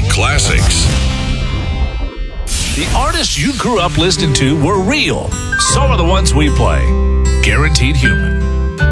classics. The artists you grew up listening to were real. So are the ones we play. Guaranteed Human.